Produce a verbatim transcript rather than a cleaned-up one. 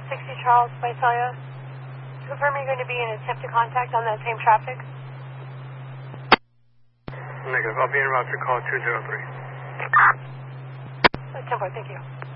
sixty Charles Visalia. Confirm you're going to be in attempted contact on that same traffic. Negative. I'll be en route to call two zero three. ten four, thank you.